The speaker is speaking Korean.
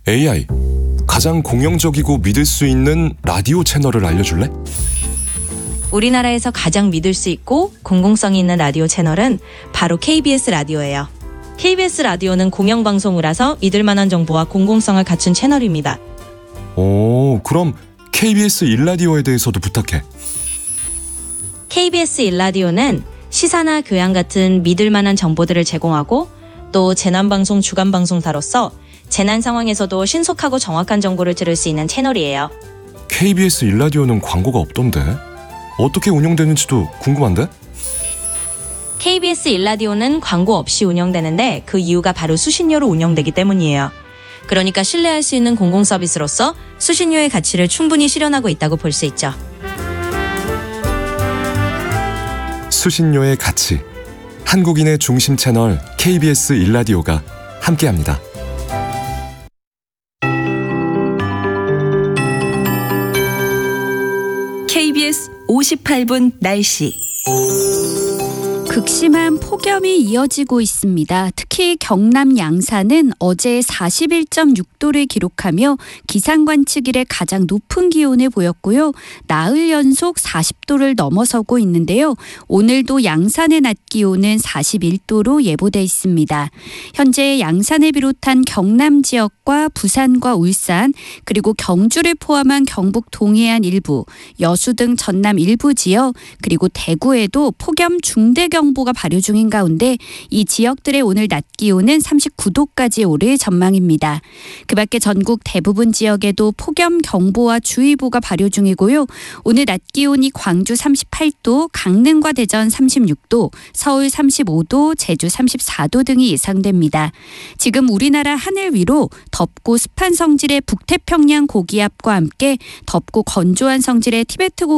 AI, 가장 공영적이고 믿을 수 있는 라디오 채널을 알려줄래? 우리나라에서 가장 믿을 수 있고 공공성이 있는 라디오 채널은 바로 KBS 라디오예요. KBS 라디오는 공영방송이라서 믿을 만한 정보와 공공성을 갖춘 채널입니다. 오, 그럼 KBS 1라디오에 대해서도 부탁해. KBS 1라디오는 시사나 교양 같은 믿을 만한 정보들을 제공하고 또 재난방송 주간방송사로서 재난 상황에서도 신속하고 정확한 정보를 들을 수 있는 채널이에요. KBS 1라디오는 광고가 없던데? 어떻게 운영되는지도 궁금한데? KBS 1라디오는 광고 없이 운영되는데 그 이유가 바로 수신료로 운영되기 때문이에요. 그러니까 신뢰할 수 있는 공공 서비스로서 수신료의 가치를 충분히 실현하고 있다고 볼 수 있죠. 수신료의 가치. 한국인의 중심 채널 KBS 1라디오가 함께합니다. KBS 58분 날씨. 극심한 폭염이 이어지고 있습니다. 특히 경남 양산은 어제 41.6도를 기록하며 기상관측 이래 가장 높은 기온을 보였고요. 나흘 연속 40도를 넘어서고 있는데요. 오늘도 양산의 낮 기온은 41도로 예보돼 있습니다. 현재 양산을 비롯한 경남 지역과 부산과 울산 그리고 경주를 포함한 경북 동해안 일부, 여수 등 전남 일부 지역 그리고 대구에도 폭염 중대경보가 발효 중인 가운데 이 지역들의 오늘 낮 기온은 39도까지 오를 전망입니다. 그 밖에 전국 대부분 지역에도 폭염 경보와 주의보가 발효 중이고요. 오늘 낮 기온이 광주 38도, 강릉과 대전 36도, 서울 35도, 제주 34도 등이 예상됩니다. 지금 우리나라 하늘 위로 덥고 습한 성질의 북태평양 고기압과 함께 덥고 건조한 성질의 티베트